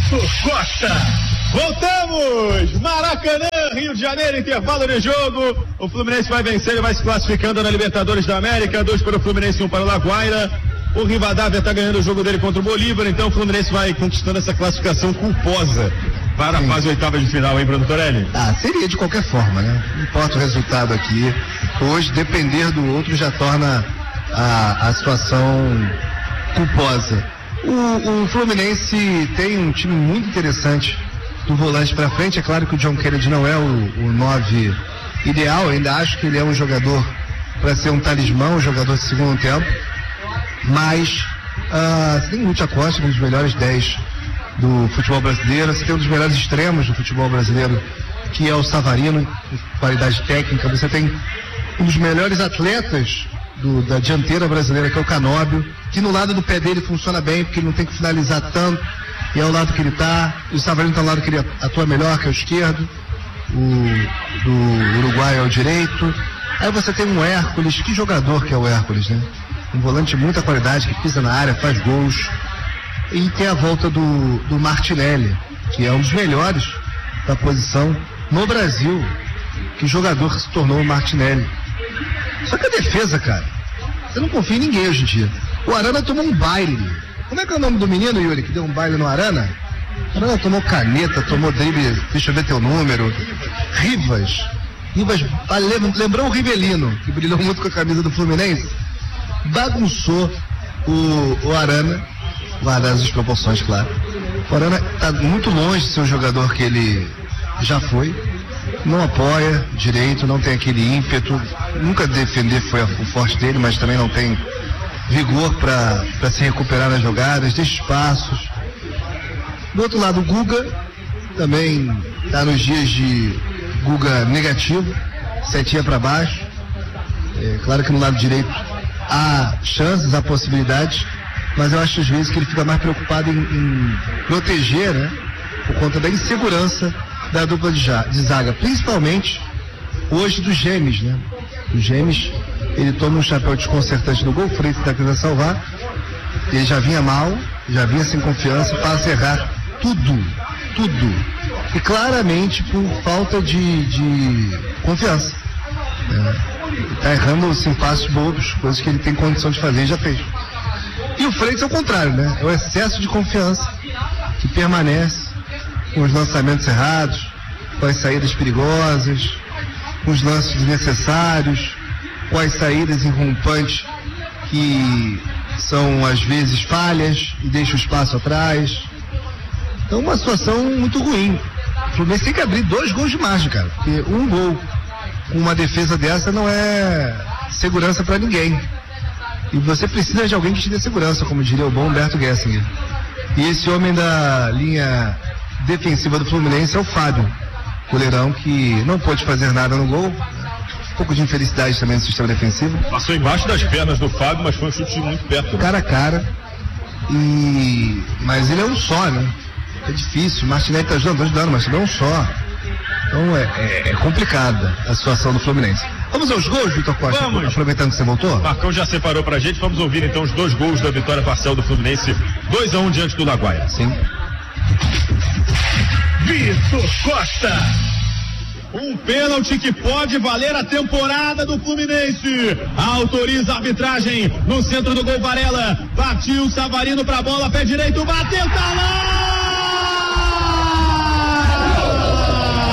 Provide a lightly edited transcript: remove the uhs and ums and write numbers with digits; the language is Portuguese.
Vitor Costa. Voltamos! Maracanã, Rio de Janeiro, intervalo de jogo. O Fluminense vai vencer e vai se classificando na Libertadores da América. 2 para o Fluminense, 1 para o Laguaira. O Rivadavia está ganhando o jogo dele contra o Bolívar, então o Fluminense vai conquistando essa classificação culposa para a fase oitava de final, hein, Bruno Torelli? Seria de qualquer forma, né? Não importa o resultado aqui. Hoje, depender do outro já torna a situação culposa. O Fluminense tem um time muito interessante do volante para frente. É claro que o John Kennedy não é o 9 ideal, eu ainda acho que ele é um jogador para ser um talismã, um jogador de segundo tempo, mas você tem o Lúcio Acosta, um dos melhores 10 do futebol brasileiro, você tem um dos melhores extremos do futebol brasileiro, que é o Savarino, com qualidade técnica, você tem um dos melhores atletas da dianteira brasileira, que é o Canóbio, que no lado do pé dele funciona bem, porque ele não tem que finalizar tanto, e é o lado que ele tá, e o Savarino tá no lado que ele atua melhor, que é o esquerdo, o do Uruguai é o direito. Aí você tem um Hércules, que jogador que é o Hércules, né? Um volante de muita qualidade, que pisa na área, faz gols. E tem a volta do Martinelli, que é um dos melhores da posição no Brasil. Que jogador que se tornou o Martinelli. Só que a defesa, cara, você não confia em ninguém hoje em dia. O Arana tomou um baile. Como é que é o nome do menino, Yuri, que deu um baile no Arana? O Arana tomou caneta, tomou drible, deixa eu ver teu número. Rivas, lembrou o Rivelino, que brilhou muito com a camisa do Fluminense. Bagunçou o Arana, guardadas as proporções, claro. O Arana está muito longe de ser um jogador que ele já foi. Não apoia direito, não tem aquele ímpeto. Nunca defender foi o forte dele, mas também não tem vigor para se recuperar nas jogadas, deixa espaços. Do outro lado, o Guga também está nos dias de Guga negativo, setinha para baixo. Claro que no lado direito há chances, há possibilidades, mas eu acho às vezes que ele fica mais preocupado em proteger, né, por conta da insegurança da dupla de zaga, principalmente hoje dos Gêmeos, né? Os Gêmeos, ele toma um chapéu desconcertante no gol, o Freitas está querendo salvar, ele já vinha mal, já vinha sem confiança, passa a errar tudo, e claramente por falta de confiança. Está errando assim, passos bobos, coisas que ele tem condição de fazer e já fez. E o Freitas é o contrário, né? É o excesso de confiança que permanece, com os lançamentos errados, com as saídas perigosas, com os lances desnecessários, com as saídas irrompantes que são às vezes falhas e deixam o espaço atrás. Então uma situação muito ruim. O Fluminense tem que abrir 2 gols de margem, cara, porque um gol com uma defesa dessa não é segurança para ninguém. E você precisa de alguém que te dê segurança, como diria o bom Humberto Gessinger. E esse homem da linha defensiva do Fluminense é o Fábio, goleirão, que não pôde fazer nada no gol. Um pouco de infelicidade também no sistema defensivo. Passou embaixo das pernas do Fábio, mas foi um chute muito perto. Cara a cara. Mas ele é um só, né? É difícil. O Martinelli tá ajudando, mas ele é um só. Então é complicada a situação do Fluminense. Vamos aos gols, Vitor Costa? Vamos. Aproveitando que você voltou. O Marcão já separou pra gente. Vamos ouvir então os 2 gols da vitória parcial do Fluminense. 2-1 diante do Laguaira. Sim. Vitor Costa. Um pênalti que pode valer a temporada do Fluminense. Autoriza a arbitragem no centro do gol. Varela partiu, Savarino pra bola, pé direito, bateu, tá lá!